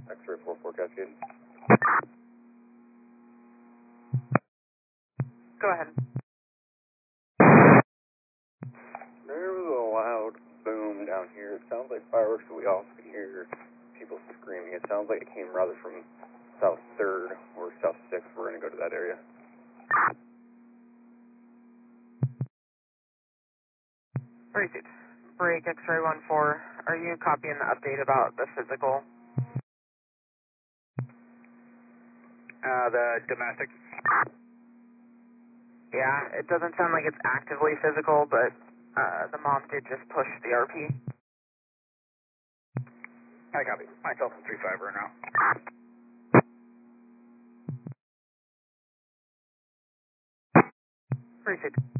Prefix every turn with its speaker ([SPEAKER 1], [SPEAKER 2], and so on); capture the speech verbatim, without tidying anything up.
[SPEAKER 1] X-ray four four Cascade.
[SPEAKER 2] Go ahead.
[SPEAKER 1] There was a loud boom down here. It sounds like fireworks, but we also can hear people screaming. It sounds like it came rather from South third or South sixth. We're going to go to that area.
[SPEAKER 2] Received. Break X-ray one four. Are you copying the update about the physical?
[SPEAKER 3] Uh, the domestic.
[SPEAKER 2] Yeah, it doesn't sound like it's actively physical, but uh, the mom did just push the R P.
[SPEAKER 3] I copy. Myself and three five right now.
[SPEAKER 2] Received.